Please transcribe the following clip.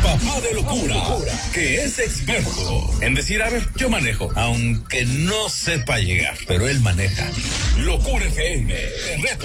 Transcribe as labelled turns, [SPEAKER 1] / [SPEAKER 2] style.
[SPEAKER 1] papá de locura, que es experto en decir, a ver, yo manejo, aunque no sepa llegar, pero él maneja. Locura FM,